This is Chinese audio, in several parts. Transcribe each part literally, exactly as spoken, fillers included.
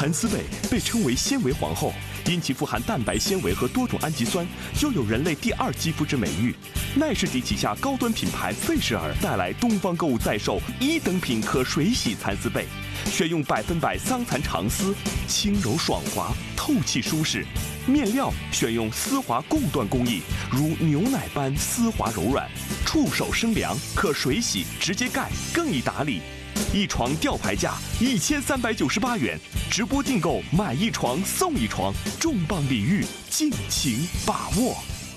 蚕丝被被称为纤维皇后，因其富含蛋白纤维和多种氨基酸，就有人类第二肌肤之美誉。奈士迪旗下高端品牌费舍尔带来东方购物在售一等品可水洗蚕丝被，选用百分百桑蚕长丝，轻柔爽滑，透气舒适。面料选用丝滑供缎工艺，如牛奶般丝滑柔软，触手生凉，可水洗直接盖，更易打理。一床吊牌价一千三百九十八元，直播订购买一床送一床，重磅礼遇，尽情把握。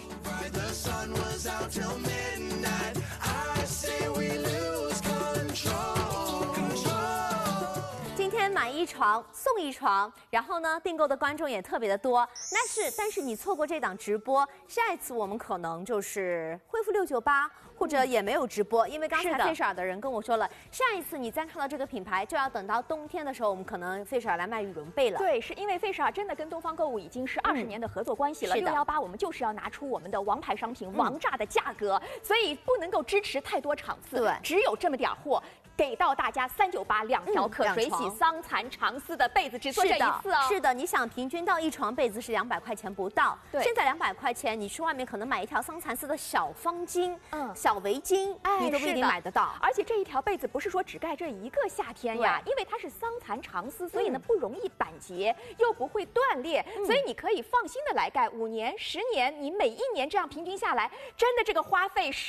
今天买一床送一床，然后呢，订购的观众也特别的多。但是，但是你错过这档直播，下一次我们可能就是恢复六九八，或者也没有直播，因为刚才费舍尔的人跟我说了，下一次你再看到这个品牌，就要等到冬天的时候，我们可能费舍尔来卖羽绒被了。 对，是因为费舍尔真的跟东方购物已经是二十年的合作关系了。六幺八我们就是要拿出我们的王牌商品、嗯、王炸的价格，所以不能够支持太多场次， 对， 只有这么点货。给到大家三九八两条可水洗桑蚕长丝的被子，只做这一次哦。 是的，你想平均到一床被子是两百块钱不到， 对， 现在两百块钱，你去外面可能买一条桑蚕丝的小方巾，嗯，小围巾， 哎， 你都不一定买得到。 而且这一条被子不是说只盖这一个夏天呀，因为它是桑蚕长丝，所以呢不容易板结，又不会断裂，嗯、所以你可以放心的来盖五年、十年，你每一年这样平均下来，真的这个花费是。